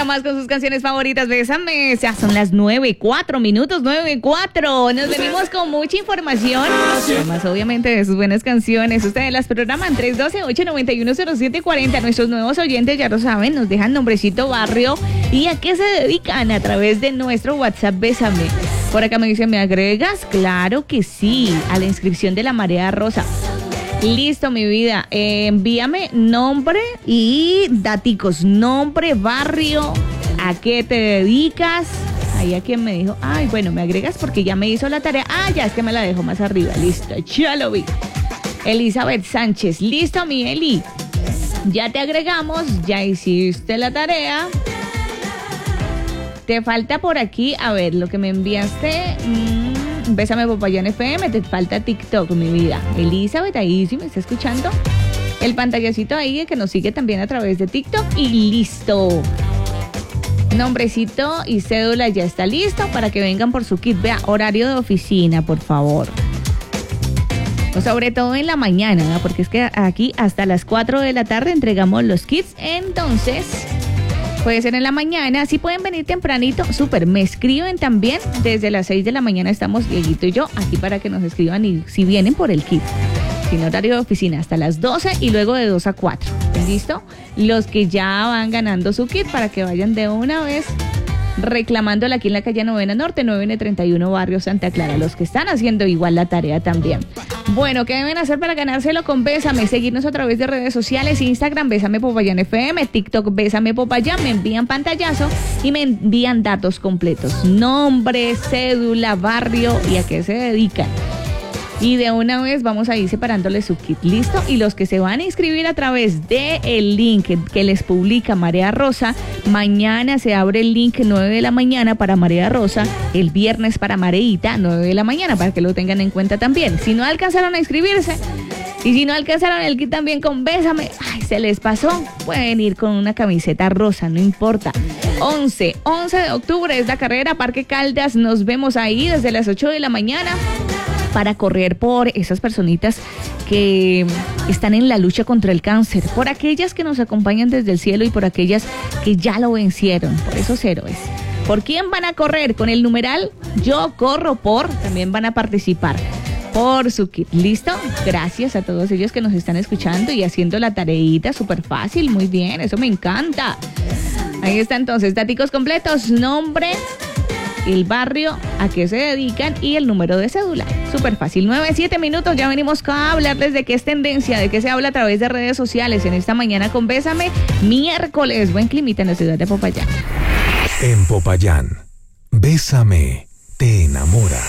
más con sus canciones favoritas. Bésame. Ya son las 9:04, 9:04. Nos venimos con mucha información. Además, obviamente, de sus buenas canciones. Ustedes las programan 312-891-0740. Nuestros nuevos oyentes ya lo saben. Nos dejan nombrecito, barrio y a qué se dedican a través de nuestro WhatsApp. Bésame. Por acá me dicen, ¿me agregas? Claro que sí. A la inscripción de la Marea Rosa. Listo, mi vida. Envíame nombre y daticos. Nombre, barrio, a qué te dedicas. Ahí a quien me dijo, ay, bueno, me agregas porque ya me hizo la tarea. Ah, ya es que me la dejo más arriba. Listo, ya lo vi. Elizabeth Sánchez. Listo, mi Eli. Ya te agregamos, ya hiciste la tarea. Te falta por aquí, a ver, lo que me enviaste. Bésame Popayán FM, te falta TikTok, mi vida. Elizabeth, ahí sí me está escuchando. El pantallacito ahí que nos sigue también a través de TikTok y listo. Nombrecito y cédula ya está listo para que vengan por su kit. Vea, horario de oficina, por favor. O sobre todo en la mañana, ¿no? Porque es que aquí hasta las 4 de la tarde entregamos los kits. Entonces, puede ser en la mañana. Si pueden venir tempranito, súper. Me escriben también. Desde las 6 de la mañana estamos Dieguito y yo aquí para que nos escriban y si vienen por el kit. Sin horario de oficina hasta las 12 y luego de 2 a 4. ¿Listo? Los que ya van ganando su kit para que vayan de una vez reclamándola aquí en la calle Novena Norte, 9N31, barrio Santa Clara. Los que están haciendo igual la tarea también. Bueno, ¿qué deben hacer para ganárselo con Bésame? Seguirnos a través de redes sociales, Instagram, Bésame Popayán FM, TikTok, Bésame Popayán. Me envían pantallazo y me envían datos completos. Nombre, cédula, barrio y a qué se dedican. Y de una vez vamos a ir separándole su kit, ¿listo? Y los que se van a inscribir a través del link que les publica Marea Rosa, mañana se abre el link 9 de la mañana para Marea Rosa, el viernes para Mareita, 9 de la mañana, para que lo tengan en cuenta también. Si no alcanzaron a inscribirse, y si no alcanzaron el kit también con Bésame, ay, se les pasó, pueden ir con una camiseta rosa, no importa. 11 de octubre es la carrera, Parque Caldas, nos vemos ahí desde las 8 de la mañana. Para correr por esas personitas que están en la lucha contra el cáncer, por aquellas que nos acompañan desde el cielo y por aquellas que ya lo vencieron, por esos héroes. ¿Por quién van a correr? Con el numeral Yo Corro Por, también van a participar por su kit. ¿Listo? Gracias a todos ellos que nos están escuchando y haciendo la tareita súper fácil, muy bien, eso me encanta. Ahí está entonces, daticos completos, nombre, el barrio, a qué se dedican y el número de cédula. Súper fácil. 9:07, ya venimos a hablarles de qué es tendencia, de qué se habla a través de redes sociales en esta mañana con Bésame, miércoles. Buen climita en la ciudad de Popayán. En Popayán, Bésame te enamora.